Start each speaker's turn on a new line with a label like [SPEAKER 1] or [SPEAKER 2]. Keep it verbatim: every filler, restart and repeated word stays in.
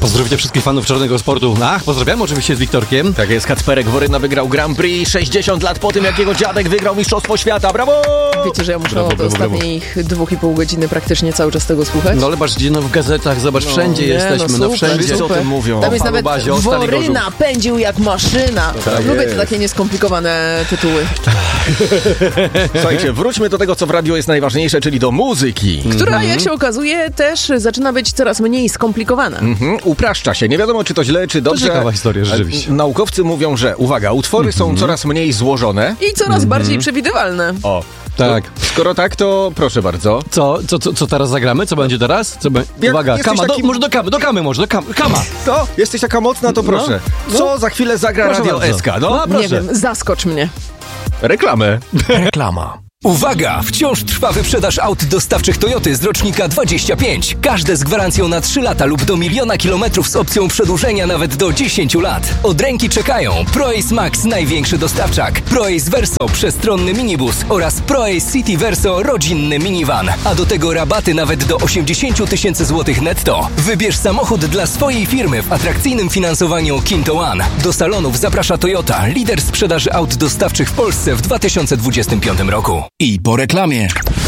[SPEAKER 1] Pozdrowicie wszystkich fanów czarnego sportu. Ach, pozdrawiam oczywiście z Wiktorkiem.
[SPEAKER 2] Tak jest, Kacperek Woryna wygrał Grand Prix sześćdziesiąt lat po tym, jak jego dziadek wygrał Mistrzostwo Świata. Brawo!
[SPEAKER 3] Wiecie, że ja muszę
[SPEAKER 1] Brawo,
[SPEAKER 3] od
[SPEAKER 1] brawo,
[SPEAKER 3] ostatnich dwóch i pół godziny praktycznie cały czas tego słuchać?
[SPEAKER 1] No ale patrz, gdzie no w gazetach, zobacz,
[SPEAKER 3] No,
[SPEAKER 1] wszędzie
[SPEAKER 3] nie,
[SPEAKER 1] jesteśmy,
[SPEAKER 3] no
[SPEAKER 1] no
[SPEAKER 3] super,
[SPEAKER 1] wszędzie.
[SPEAKER 2] Co o tym mówią?
[SPEAKER 3] Tam jest nawet
[SPEAKER 1] Falubazie, o Stali Gorzów.
[SPEAKER 3] Woryna pędził jak maszyna.
[SPEAKER 2] Tak
[SPEAKER 3] Lubię
[SPEAKER 2] jest.
[SPEAKER 3] te takie nieskomplikowane tytuły.
[SPEAKER 2] Słuchajcie, wróćmy do tego, co w radiu jest najważniejsze, czyli do muzyki.
[SPEAKER 3] Która, jak się okazuje, też zaczyna być coraz mniej skomplikowana.
[SPEAKER 2] Mhm, upraszcza się. Nie wiadomo, czy to źle, czy dobrze.
[SPEAKER 1] ciekawa historia, rzeczywiście.
[SPEAKER 2] E, Naukowcy mówią, że, uwaga, utwory są coraz mniej złożone.
[SPEAKER 3] I coraz bardziej przewidywalne.
[SPEAKER 2] O,
[SPEAKER 1] Tak.
[SPEAKER 2] to, skoro tak, to proszę bardzo.
[SPEAKER 1] Co, co, co, co teraz zagramy? Co będzie teraz? Co be...
[SPEAKER 2] Jak
[SPEAKER 1] Uwaga,
[SPEAKER 2] jesteś
[SPEAKER 1] kama,
[SPEAKER 2] taki-
[SPEAKER 1] do, może do kamy, do kamy może, do kamy, kama.
[SPEAKER 2] To, jesteś taka mocna, to proszę.
[SPEAKER 1] no.
[SPEAKER 2] Co za chwilę zagra
[SPEAKER 1] Proszę
[SPEAKER 2] Radio
[SPEAKER 1] bardzo.
[SPEAKER 2] S K? No,
[SPEAKER 1] No, proszę.
[SPEAKER 3] Nie wiem, zaskocz mnie.
[SPEAKER 2] reklamę.
[SPEAKER 4] Reklama. Uwaga! Wciąż trwa wyprzedaż aut dostawczych Toyoty z rocznika dwadzieścia pięć. Każde z gwarancją na trzy lata lub do miliona kilometrów z opcją przedłużenia nawet do dziesięciu lat. Od ręki czekają ProAce Max, największy dostawczak, ProAce Verso, przestronny minibus oraz ProAce City Verso, rodzinny minivan. A do tego rabaty nawet do osiemdziesiąt tysięcy złotych netto. Wybierz samochód dla swojej firmy w atrakcyjnym finansowaniu Kinto One. Do salonów zaprasza Toyota, lider sprzedaży aut dostawczych w Polsce w dwa tysiące dwudziestym piątym roku.
[SPEAKER 5] I po reklamie.